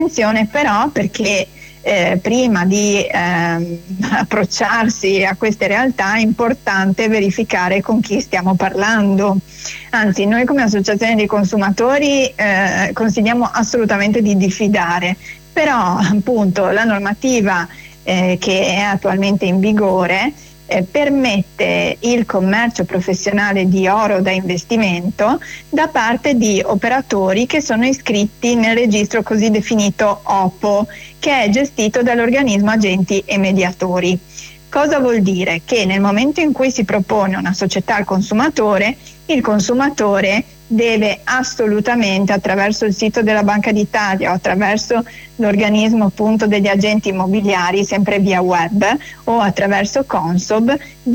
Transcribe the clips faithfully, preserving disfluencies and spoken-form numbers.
attenzione però, perché Eh, prima di eh, approcciarsi a queste realtà è importante verificare con chi stiamo parlando. Anzi, noi come associazione di consumatori eh, consigliamo assolutamente di diffidare, però appunto la normativa eh, che è attualmente in vigore Eh, permette il commercio professionale di oro da investimento da parte di operatori che sono iscritti nel registro così definito O P O, che è gestito dall'organismo agenti e mediatori. Cosa vuol dire? Che nel momento in cui si propone una società al consumatore, il consumatore deve assolutamente, attraverso il sito della Banca d'Italia o attraverso l'organismo appunto degli agenti immobiliari, sempre via web o attraverso Consob,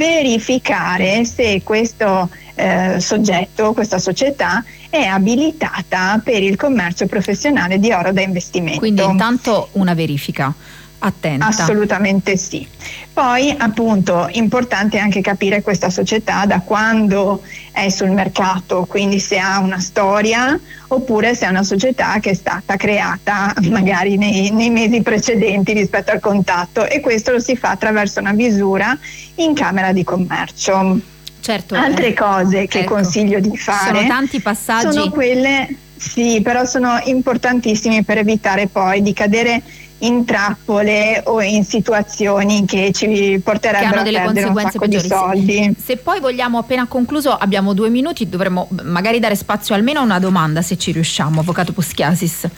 verificare se questo eh, soggetto, questa società è abilitata per il commercio professionale di oro da investimento. Quindi intanto una verifica attenta. Assolutamente sì. Poi appunto importante anche capire questa società da quando è sul mercato, quindi se ha una storia oppure se è una società che è stata creata magari nei, nei mesi precedenti rispetto al contatto, e questo lo si fa attraverso una visura in Camera di Commercio. Certo. Altre cose che ecco, consiglio di fare sono tanti passaggi. Sono quelle, sì, però sono importantissimi per evitare poi di cadere in trappole o in situazioni che ci porterebbero che hanno a delle perdere un sacco di soldi. Se poi vogliamo, appena concluso, abbiamo due minuti, dovremmo magari dare spazio almeno a una domanda, se ci riusciamo, avvocato Puschiasis.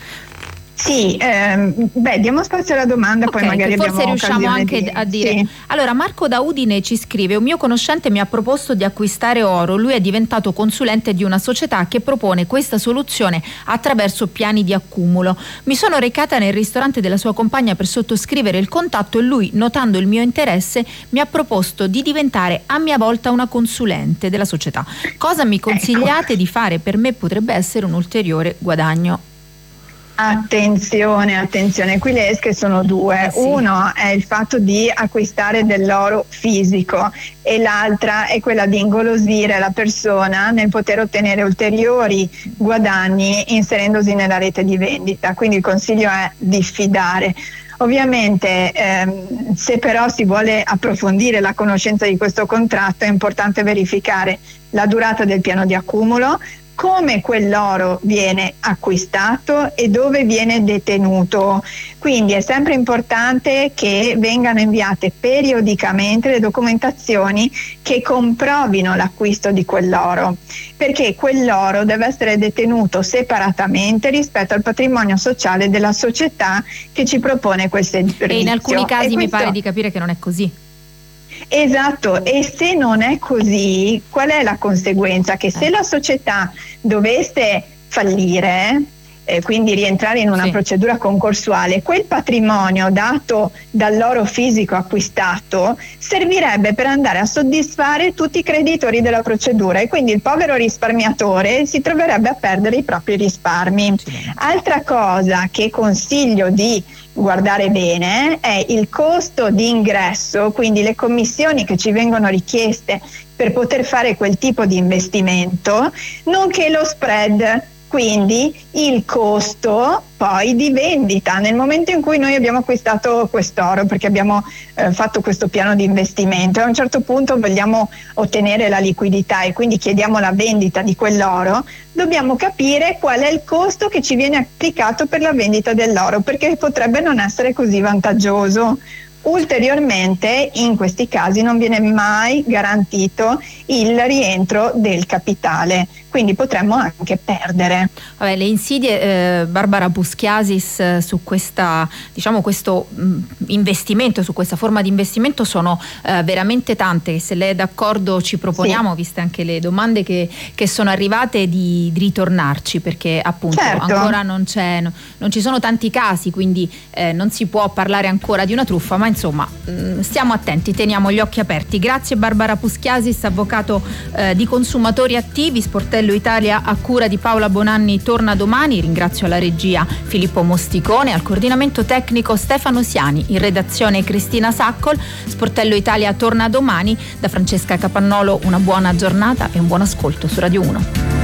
Sì, ehm, beh, diamo spazio alla domanda, okay, poi magari forse abbiamo riusciamo anche di... a dire. Sì. Allora, Marco da Udine ci scrive: un mio conoscente mi ha proposto di acquistare oro, lui è diventato consulente di una società che propone questa soluzione attraverso piani di accumulo. Mi sono recata nel ristorante della sua compagna per sottoscrivere il contatto e lui, notando il mio interesse, mi ha proposto di diventare a mia volta una consulente della società. Cosa mi consigliate ecco. di fare? Per me potrebbe essere un ulteriore guadagno. Attenzione, attenzione, qui le esche sono due. Eh sì. Uno è il fatto di acquistare dell'oro fisico e l'altra è quella di ingolosire la persona nel poter ottenere ulteriori guadagni inserendosi nella rete di vendita. Quindi il consiglio è diffidare. Ovviamente ehm, se però si vuole approfondire la conoscenza di questo contratto è importante verificare la durata del piano di accumulo, come quell'oro viene acquistato e dove viene detenuto. Quindi è sempre importante che vengano inviate periodicamente le documentazioni che comprovino l'acquisto di quell'oro, perché quell'oro deve essere detenuto separatamente rispetto al patrimonio sociale della società che ci propone quel servizio. E in alcuni casi questo... mi pare di capire che non è così. Esatto, e se non è così, qual è la conseguenza? Che se la società dovesse fallire, eh, quindi rientrare in una sì. procedura concorsuale, quel patrimonio dato dall'oro fisico acquistato servirebbe per andare a soddisfare tutti i creditori della procedura, e quindi il povero risparmiatore si troverebbe a perdere i propri risparmi. Sì. Altra cosa che consiglio di guardare bene è il costo di ingresso, quindi le commissioni che ci vengono richieste per poter fare quel tipo di investimento, nonché lo spread, quindi il costo poi di vendita. Nel momento in cui noi abbiamo acquistato quest'oro perché abbiamo eh, fatto questo piano di investimento e a un certo punto vogliamo ottenere la liquidità e quindi chiediamo la vendita di quell'oro, dobbiamo capire qual è il costo che ci viene applicato per la vendita dell'oro, perché potrebbe non essere così vantaggioso. Ulteriormente, in questi casi non viene mai garantito il rientro del capitale, quindi potremmo anche perdere. Vabbè, le insidie, eh, Barbara Puschiasis, eh, su questa, diciamo, questo mh, investimento, su questa forma di investimento sono eh, veramente tante. Se lei è d'accordo ci proponiamo, sì. viste anche le domande che, che sono arrivate, di, di ritornarci, perché appunto certo. ancora non c'è, no, non ci sono tanti casi, quindi eh, non si può parlare ancora di una truffa, ma insomma mh, stiamo attenti, teniamo gli occhi aperti. Grazie Barbara Puschiasis, avvocato eh, di consumatori attivi. Sportello Italia a cura di Paola Bonanni torna domani. Ringrazio alla regia Filippo Mosticone, al coordinamento tecnico Stefano Siani, in redazione Cristina Saccol. Sportello Italia torna domani. Da Francesca Capannolo una buona giornata e un buon ascolto su Radio uno.